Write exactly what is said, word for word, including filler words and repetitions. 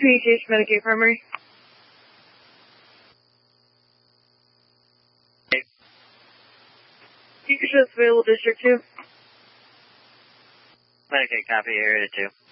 Communication Medicaid Primary. Okay. Future available District two. Medicaid copy, area two.